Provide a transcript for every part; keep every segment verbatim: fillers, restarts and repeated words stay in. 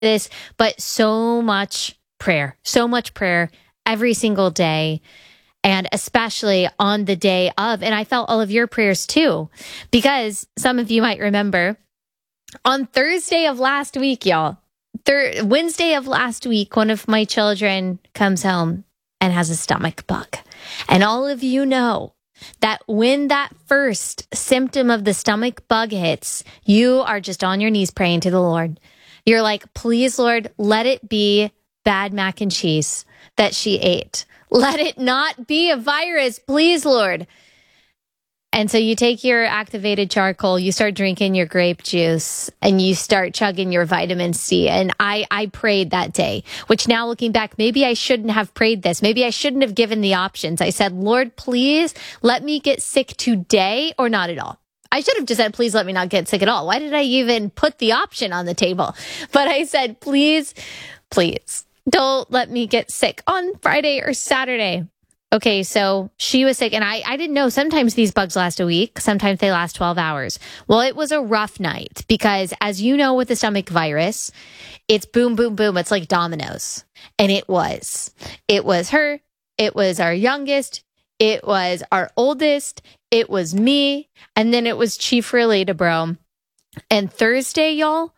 this, but so much prayer, so much prayer every single day. And especially on the day of, and I felt all of your prayers too, because some of you might remember on Thursday of last week, y'all, thir- Wednesday of last week, one of my children comes home and has a stomach bug. And all of you know that when that first symptom of the stomach bug hits, you are just on your knees praying to the Lord. You're like, please, Lord, let it be bad mac and cheese that she ate. Let it not be a virus, please, Lord. And so you take your activated charcoal, you start drinking your grape juice, and you start chugging your vitamin C. And I, I prayed that day, which now looking back, maybe I shouldn't have prayed this. Maybe I shouldn't have given the options. I said, Lord, please let me get sick today or not at all. I should have just said, please let me not get sick at all. Why did I even put the option on the table? But I said, please, please. Don't let me get sick on Friday or Saturday. Okay, so she was sick, and I, I didn't know. Sometimes these bugs last a week. Sometimes they last twelve hours. Well, it was a rough night because, as you know, with the stomach virus, it's boom, boom, boom. It's like dominoes. And it was. It was her. It was our youngest. It was our oldest. It was me. And then it was Chief Relata Bro. And Thursday, y'all,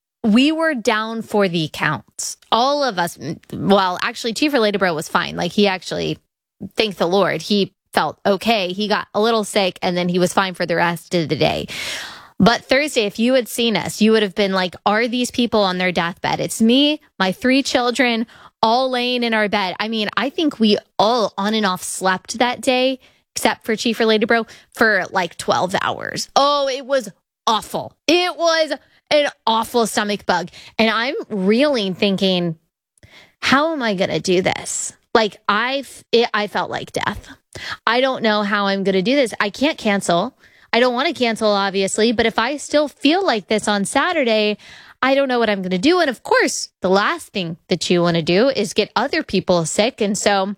we were down for the count. All of us, well, actually, Chief Relata Bro was fine. Like, he actually, thank the Lord, he felt okay. He got a little sick, and then he was fine for the rest of the day. But Thursday, if you had seen us, you would have been like, are these people on their deathbed? It's me, my three children, all laying in our bed. I mean, I think we all on and off slept that day, except for Chief Relata Bro, for like twelve hours. Oh, it was awful. It was an awful stomach bug. And I'm reeling thinking, how am I going to do this? Like, I I felt like death. I don't know how I'm going to do this. I can't cancel. I don't want to cancel, obviously. But if I still feel like this on Saturday, I don't know what I'm going to do. And of course, the last thing that you want to do is get other people sick. And so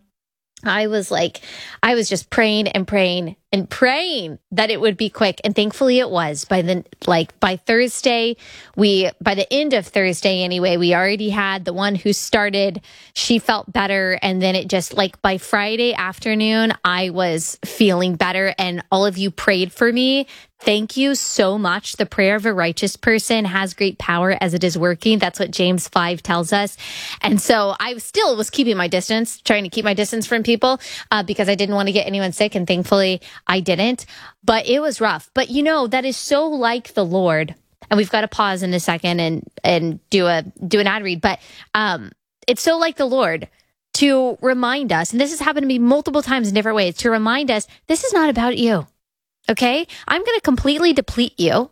I was like, I was just praying and praying and praying that it would be quick. And thankfully it was. By the, like, by Thursday, we, by the end of Thursday anyway, we already had the one who started, she felt better. And then it just, like, by Friday afternoon, I was feeling better. And all of you prayed for me. Thank you so much. The prayer of a righteous person has great power as it is working. That's what James five tells us. And so I still was keeping my distance, trying to keep my distance from people uh, because I didn't want to get anyone sick. And thankfully I didn't. But it was rough. But you know, that is so like the Lord. And we've got to pause in a second and and do a do an ad read. But um, it's so like the Lord to remind us, and this has happened to me multiple times in different ways, to remind us this is not about you. Okay, I'm going to completely deplete you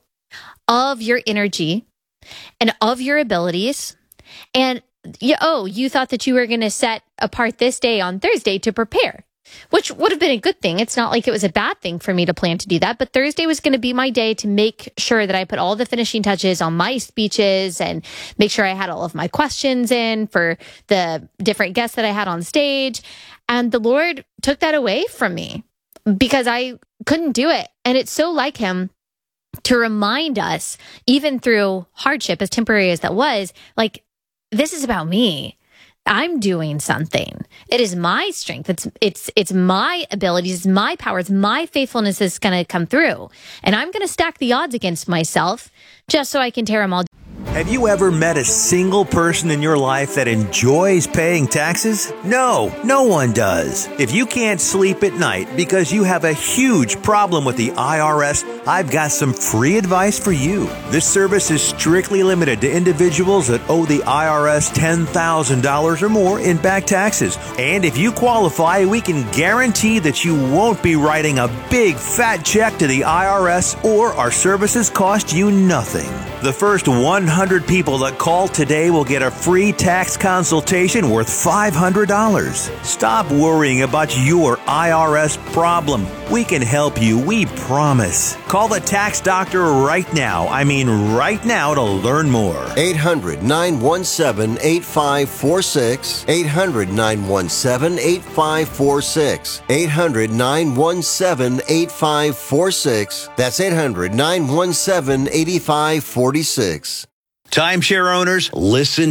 of your energy and of your abilities. And you, oh, you thought that you were going to set apart this day on Thursday to prepare, which would have been a good thing. It's not like it was a bad thing for me to plan to do that. But Thursday was going to be my day to make sure that I put all the finishing touches on my speeches and make sure I had all of my questions in for the different guests that I had on stage. And the Lord took that away from me, because I couldn't do it. And it's so like him to remind us, even through hardship, as temporary as that was, like, this is about me. I'm doing something. It is my strength. It's it's it's my abilities, it's my power, it's my faithfulness that's going to come through. And I'm going to stack the odds against myself just so I can tear them all down. Have you ever met a single person in your life that enjoys paying taxes? No, no one does. If you can't sleep at night because you have a huge problem with the I R S, I've got some free advice for you. This service is strictly limited to individuals that owe the I R S ten thousand dollars or more in back taxes. And if you qualify, we can guarantee that you won't be writing a big fat check to the I R S, or our services cost you nothing. The first one hundred people that call today will get a free tax consultation worth five hundred dollars. Stop worrying about your I R S problem. We can help you, we promise. Call the tax doctor right now. I mean right now, to learn more. eight hundred, nine one seven, eight five four six. eight hundred, nine one seven, eight five four six. eight hundred, nine one seven, eight five four six. That's eight hundred, nine one seven, eight five four six. Timeshare owners, listen